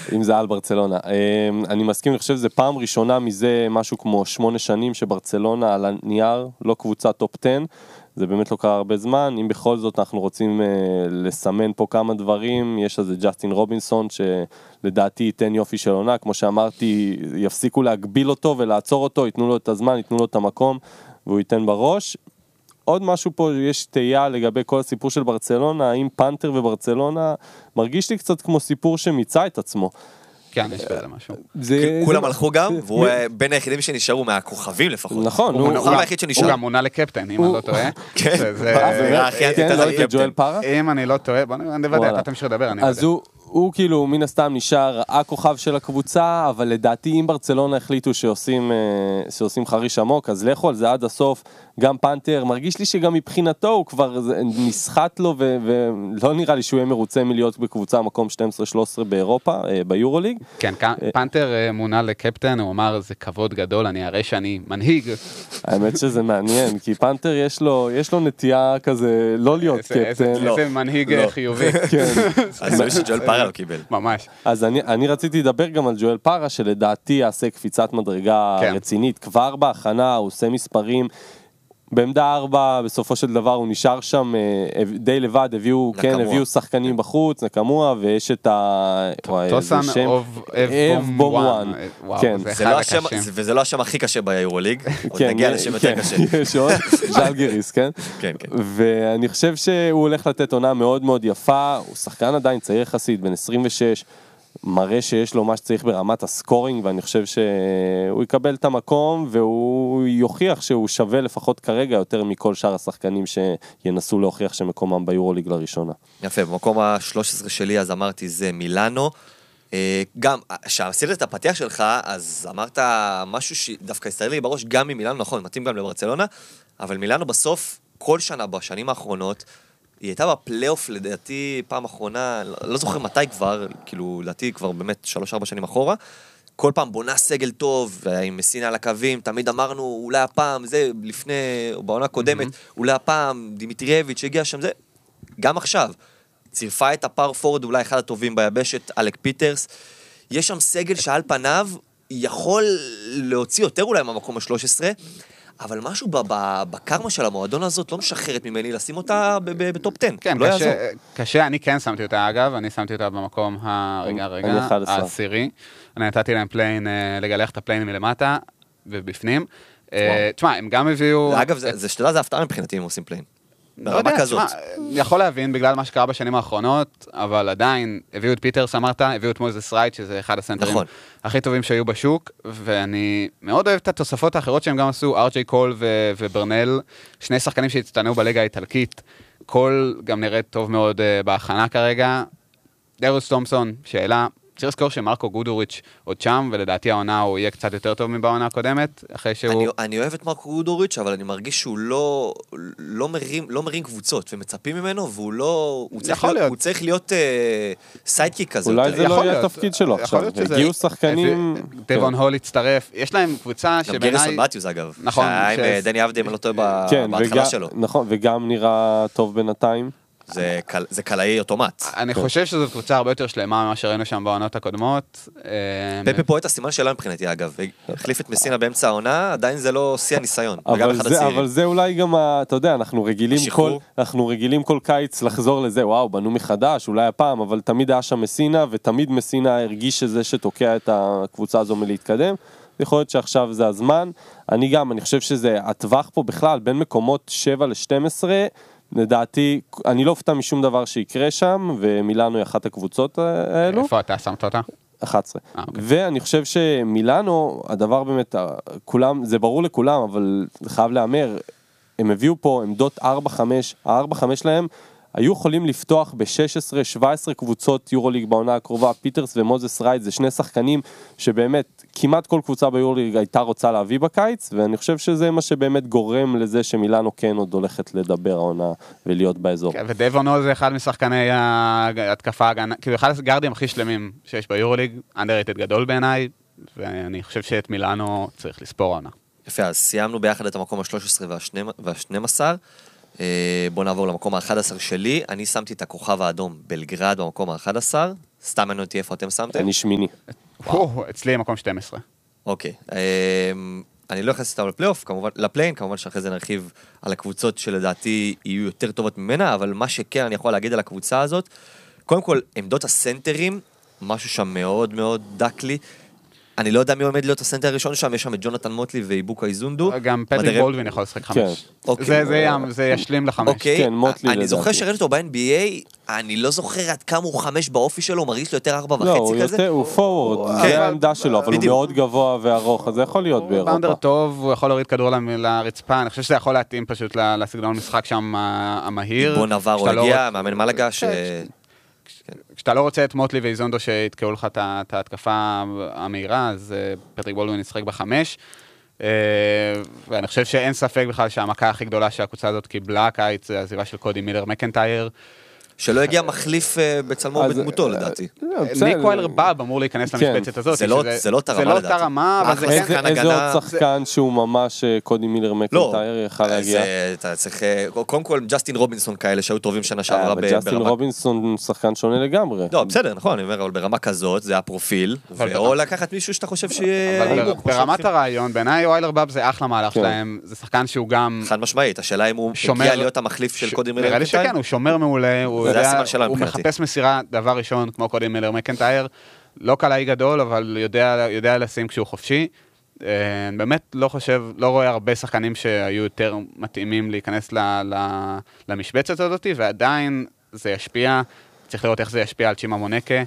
אם זה על ברצלונה. אני מסכים, אני חושב שזה פעם ראשונה מזה משהו כמו 8 שנים שברצלונה על הנייר, לא קבוצה טופ 10, זה באמת לא קרה הרבה זמן. אם בכל זאת אנחנו רוצים לסמן פה כמה דברים, יש איזה ג'סטין רובינסון שלדעתי ייתן יופי של עונה, כמו שאמרתי, יפסיקו להגביל אותו ולעצור אותו, ייתנו לו את הזמן, ייתנו לו את המקום והוא ייתן בראש. עוד משהו פה, יש תהייה לגבי כל הסיפור של ברצלונה, האם פנתר וברצלונה מרגיש לי קצת כמו סיפור שמיצה את עצמו. כן, יש בעיה למשהו. כולם הלכו גם, והוא בין היחידים שנשארו מהכוכבים לפחות. נכון. הוא היחיד שנשאר. הוא גם מונה לקפטן, אם אני לא טועה. כן, ג'ואל פארה? אם אני לא טועה, בוא נדבר, אתה תמשיך לדבר, אני אז הוא כאילו מן הסתם נשאר הכוכב של הקבוצה, אבל לדעתי אם ברצלונה החליטו שעושים חריש עמוק, אז לכו על זה עד הסוף. גם פנתר, מרגיש לי שגם מבחינתו הוא כבר נסחט לו, ולא נראה לי שהוא יהיה מרוצה מלהיות בקבוצה מקום 12-13 באירופה, ביורוליג. כן, פנתר מונה לקפטן, הוא אמר, זה כבוד גדול, אני אראה שאני מנהיג. האמת שזה מעניין, כי פנתר יש לו נטייה כזה, לא להיות קפטן. איזה מנהיג חיובי. אז זה שג'ואל פארה לא קיבל. ממש. אז אני רציתי לדבר גם על ג'ואל פארה, שלדעתי יעשה קפיצת מדרגה רצינית. כבר בהכנה, הוא עושה מספרים, בעמדה 4, בסופו של דבר הוא נשאר שם די לבד, הביאו שחקנים בחוץ, נקמוה, ויש את טוסן אבבומואן. וזה לא השם הכי קשה ביורוליג, עוד נגיע לשם יותר קשה. יש עוד, ז'לגיריס, כן? כן. ואני חושב שהוא הולך לתת עונה מאוד מאוד יפה, הוא שחקן עדיין צעיר יחסית, בן 26, מראה שיש לו מה שצריך ברמת הסקורינג, ואני חושב שהוא יקבל את המקום, והוא יוכיח שהוא שווה לפחות כרגע יותר מכל שאר השחקנים שינסו להוכיח שמקומם ביורוליג לראשונה. יפה, במקום ה-13 שלי אז אמרתי זה מילאנו, גם, כשעשית את הפתיח שלך, אז אמרת משהו שדווקא הסתכל לי בראש, גם ממילאנו, נכון, מתאים גם לברצלונה, אבל מילאנו בסוף, כל שנה בשנים האחרונות, היא הייתה בפלייאוף לדעתי פעם אחרונה, לא זוכר מתי כבר, כאילו לדעתי כבר באמת 3-4 שנים אחורה, כל פעם בונה סגל טוב, עם מסינה על הקווים, תמיד אמרנו אולי הפעם, זה לפני, בעונה קודמת, אולי הפעם דימיטריאביץ' הגיע שם, זה גם עכשיו, צירפה את הפאור פורד, אולי אחד הטובים ביבשת, אלק פיטרס, יש שם סגל שעל פניו יכול להוציא יותר אולי מהמקום ה-13, אבל משהו בקרמה של המועדון הזאת לא משחררת ממני לשים אותה בטופ 10. כן, קשה, אני כן שמתי אותה אגב, אני שמתי אותה במקום העשירי. אני נתתי להם פליין, לגלח את הפליין מלמטה ובפנים. תשמע, הם גם הביאו... אגב, זה שתדע, זה הפתעה מבחינתי אם עושים פליין. ברמה כזאת. יכול להבין בגלל מה שקרה בשנים האחרונות, אבל עדיין הביאו את פיטרס, אמרת, הביאו את מוזס רייט, שזה אחד הסנטרים הכי טובים שהיו בשוק, ואני מאוד אוהב את התוספות האחרות שהם גם עשו, ארג'יי קול וברנל, שני שחקנים שהצטנעו בליגה האיטלקית, קול גם נראית טוב מאוד בהכנה כרגע, דרוס תומפסון, שאלה, צריך לזכור שמרקו גודוריץ' עוד שם, ולדעתי העונה הוא יהיה קצת יותר טוב מבעונה הקודמת, אחרי שהוא... אני אוהב את מרקו גודוריץ', אבל אני מרגיש שהוא לא מרים קבוצות, ומצפים ממנו, והוא לא... הוא צריך להיות סיידקיק כזה. אולי זה לא יהיה התפקיד שלו עכשיו. הגיעו שחקנים... דבון הול הצטרף. יש להם קבוצה שבעיניי... גם גרסון מתיוס אגב. נכון. עם דני עבדי, אם אני לא טועה בהתחלה שלו. נכון, וגם נראה טוב בינתיים. זה קלעי אוטומט. אני חושב שזו קבוצה הרבה יותר שלמה ממה שראינו שם בעונות הקודמות. פפי פה את הסימן שלה מבחינתי אגב, החליף את מסינה באמצע העונה, עדיין זה לא שיא הניסיון. אבל זה אולי גם, אתה יודע, אנחנו רגילים כל קיץ לחזור לזה, וואו, בנו מחדש, אולי הפעם, אבל תמיד היה שם מסינה, ותמיד מסינה הרגיש שזה שתוקע את הקבוצה הזו מלהתקדם. יכול להיות שעכשיו זה הזמן. אני חושב שזה הטווח פה בכלל, בין מקומות 7-12, לדעתי, אני לא אופתע משום דבר שיקרה שם, ומילאנו היא אחת הקבוצות האלו. איפה אתה שמת אותה? 11. ואני חושב שמילאנו, הדבר באמת, כולם, זה ברור לכולם, אבל זה חייב לאמר, הם הביאו פה עמדות 4-5, ה-4-5 להם, היו יכולים לפתוח ב-16-17 קבוצות יורוליג בעונה הקרובה, פיטרס ומוזס רייט, זה שני שחקנים שבאמת כמעט כל קבוצה ביורוליג הייתה רוצה להביא בקיץ, ואני חושב שזה מה שבאמת גורם לזה שמילאנו כן עוד הולכת לדבר העונה ולהיות באזור. כן, ודייבון הול זה אחד משחקני ההתקפה, כאילו אחד הגארדים הכי שלמים שיש ביורוליג, אנדררייטד גדול בעיניי, ואני חושב שאת מילאנו צריך לספור העונה. יפה, אז סיימנו ביחד את המקום ה-13 וה-12, בוא נעבור למקום ה-11 שלי, אני שמתי את הכוכב האדום בלגרד במקום ה-11, סתם אני אותי איפה אתם שמתם? אני שמיני. אצלי מקום 12. אוקיי, אני לא אכנס אותם לפלייאוף, כמובן, לפליין, כמובן שאחרי זה נרחיב על הקבוצות שלדעתי יהיו יותר טובות ממנה, אבל מה שכן אני יכול להגיד על הקבוצה הזאת, קודם כל, עמדות הסנטרים, משהו שם מאוד מאוד דק לי, אני לא יודע מי עומד להיות הסנטר הראשון שם, יש שם את ג'ונתן מוטלי ואיבוקה איזונדו. גם פטריק בולדווין יכול לשחק 5. זה ישלים ל5. אוקיי, אני זוכר שראיתי אותו ב-NBA, אני לא זוכר עד כמה הוא 5 באופי שלו, הוא מרגיש לו יותר 4.5 כזה. לא, הוא פורוורד, זה העמדה שלו, אבל הוא מאוד גבוה וארוך, אז זה יכול להיות באירופה. באונדר טוב, הוא יכול להוריד כדור לרצפה, אני חושב שזה יכול להתאים פשוט לסגנון המשחק שם המהיר. בון נברו הגיע, מאמן מלגה כשאתה לא רוצה את מוטלי ואיזונדו שיתקעו לך את ההתקפה המהירה, אז פטריק בולדווין ישחק ב5, ואני חושב שאין ספק בכלל שהמכה הכי גדולה שהקבוצה הזאת קיבלה קיץ, זה העזיבה של קודי מילר מקנטייר, שלא הגיע מחליף בצלמו בדמותו, לדעתי. ניק ויילר באב אמור להיכנס למשבצת הזאת. זה לא תרמה, לדעתי. איזה עוד שחקן שהוא ממש קודי מילר מקנטייר יכל להגיע? אתה צריך, קודם כל, ג'סטין רובינסון כאלה שהיו טובים שנה שעברה ברמה. ג'סטין רובינסון הוא שחקן שונה לגמרי. לא, בסדר, נכון, אני אומר, אבל ברמה כזאת, זה הפרופיל, או לקחת מישהו שאתה חושב שיהיה... ברמת הרעיון, בעיניי ויילר באב זה אחלה מהלך שלהם, זה שחקן שהוא גם... חד משמעית, השאלה אם הוא הגיע להיות המחליף של קודי מילר נראה לי שכן, הוא שומר מעולה, הוא מחפש מסירה דבר ראשון, כמו קודי מילר מקנטייר, לא קלעי גדול, אבל יודע לשים כשהוא חופשי. באמת לא חושב, לא רואה הרבה שחקנים שהיו יותר מתאימים להיכנס למשבצת הזאת, ועדיין זה ישפיע, צריך לראות איך זה ישפיע על צ'ימה מונקה,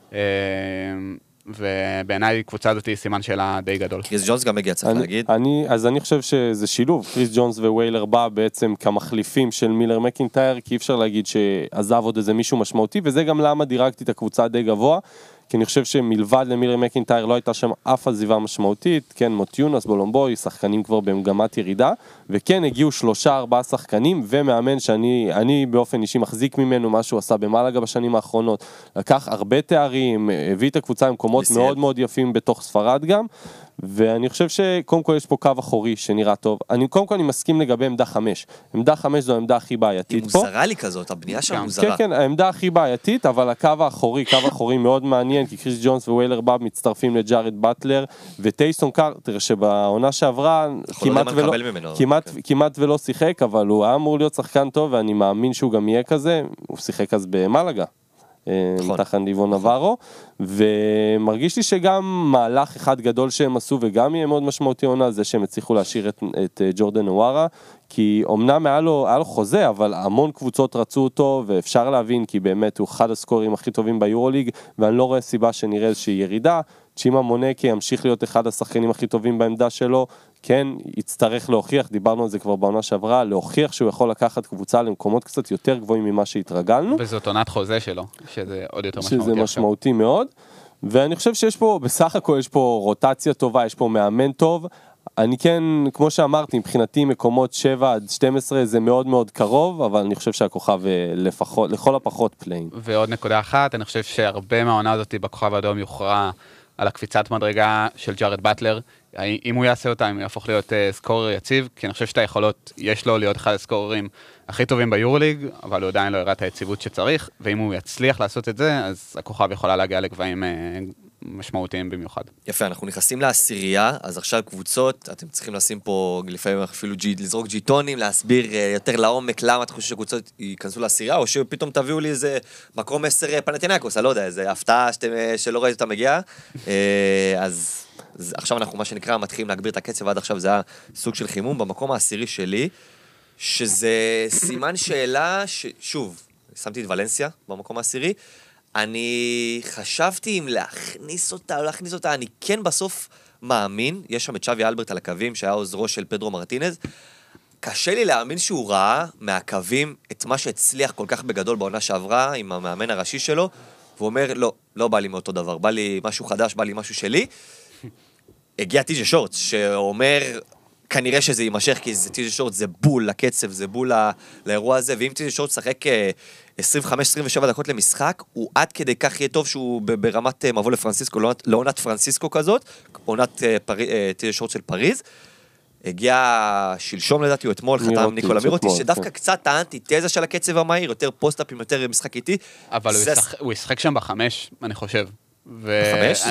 ובעיניי קבוצה הזאת היא סימן שאלה די גדול. קריס ג'ונס גם הגיע, צריך להגיד. אז אני חושב שזה שילוב, קריס ג'ונס וויילר בא בעצם כמחליפים של מילר מקינטייר, כי אי אפשר להגיד שעזב עוד איזה מישהו משמעותי, וזה גם למה דירגתי את הקבוצה די גבוה, כי אני חושב שמלבד למילר מקינטייר לא הייתה שם אף עזיבה משמעותית, כן, מוטיונס, בולומבוי, שחקנים כבר במגמת ירידה, וכן הגיעו 3-4 שחקנים, ומאמן שאני באופן אישי מחזיק ממנו מה שהוא עשה במלגה בשנים האחרונות, לקח הרבה תארים, הביא את הקבוצה למקומות מאוד מאוד יפים בתוך ספרד גם, ואני חושב שקודם כל יש פה קו אחורי שנראה טוב. קודם כל אני מסכים לגבי עמדה 5. עמדה 5 זו העמדה הכי בעייתית פה. היא מוזרה לי כזאת, הבנייה שם מוזרה. כן, העמדה הכי בעייתית, אבל הקו האחורי מאוד מעניין, כי קריס ג'ונס וויילר באב מצטרפים לג'ארד באטלר, וטייסון קארטר, שבעונה שעברה כמעט ולא שיחק, אבל הוא היה אמור להיות שחקן טוב, ואני מאמין שהוא גם יהיה כזה, הוא שיחק אז במלגה. תחת דיוון נברו, ומרגיש לי שגם מהלך אחד גדול שהם עשו, וגם יהיה מאוד משמעותי עונה, זה שהם הצליחו להשאיר את ג'ורדן נווארה, כי אמנם היה לו חוזה, אבל המון קבוצות רצו אותו, ואפשר להבין, כי באמת הוא אחד הסקורים הכי טובים ביורוליג, ואני לא רואה סיבה שנראה איזושהי ירידה, צ'ימה מונקי ימשיך להיות אחד השחקנים הכי טובים בעמדה שלו, כן, יצטרך להוכיח, דיברנו על זה כבר בעונה שעברה, להוכיח שהוא יכול לקחת קבוצה למקומות קצת יותר גבוהים ממה שהתרגלנו. וזאת עונת חוזה שלו, שזה עוד יותר משמעותי. שזה משמעותי מאוד, ואני חושב שיש פה, בסך הכל יש פה רוטציה טובה, יש פה מאמן טוב, אני כן, כמו שאמרתי, מבחינתי מקומות 7 עד 12 זה מאוד מאוד קרוב, אבל אני חושב שהכוכב לפחות, לכל הפחות פליין. ועוד נקודה אחת, אני חושב שהרבה מהעונה הזאת בכוכב האדום יוכרע על הקפיצת מדרגה של ג'ארד באטלר, אם הוא יעשה אותה, אם הוא יהפוך להיות סקורר יציב, כי אני חושב שאת היכולות יש לו להיות אחד הסקוררים הכי טובים ביורוליג, אבל הוא עדיין לא הראה את היציבות שצריך, ואם הוא יצליח לעשות את זה, אז הכוכב יכולה להגיע לגבהים משמעותיים במיוחד. יפה, אנחנו נכנסים לעשירייה, אז עכשיו קבוצות, אתם צריכים לשים פה, לפעמים אפילו לזרוק ג'יטונים, להסביר יותר לעומק למה אתם חושבים שקבוצות ייכנסו לעשירייה, או שפתאום תביאו לי איזה מקום 10 פנתינייקוס, אני לא יודע, איזה הפתעה שלא ראיתי אותה מגיעה, אז עכשיו אנחנו מה שנקרא מתחילים להגביר את הקצב, ועד עכשיו זה היה סוג של חימום, במקום העשירי שלי, שזה סימן שאלה, שוב, שמתי את ולנסיה במקום העשירי, אני חשבתי אם להכניס אותה או להכניס אותה, אני כן בסוף מאמין, יש שם את שווי אלברט על הקווים, שהיה עוזרו של פדרו מרטינז, קשה לי להאמין שהוא ראה מהקווים את מה שהצליח כל כך בגדול בעונה שעברה, עם המאמן הראשי שלו, והוא אומר, לא בא לי מאותו דבר, בא לי משהו חדש, בא לי משהו שלי. הגיע טי.ג'יי שורטס, שאומר, כנראה שזה יימשך, כי טי.ג'יי שורטס זה בול לקצב, זה בול לאירוע הזה, ואם טי.ג'יי שורטס שחק 25-27 דקות למשחק, הוא עד כדי כך יהיה טוב שהוא ברמת מבוא לפרנסיסקו, לעונת פרנסיסקו כזאת, עונת טי.ג'יי שורטס של פריז. הגיע שלשום לדעתי, או אתמול, חתם ניקולה מירוטיץ', שדווקא קצת האנטי-תזה של הקצב המהיר, יותר פוסט-אפים, יותר משחק איטי. אבל הוא ישחק שם ב5, אני חושב. ב5?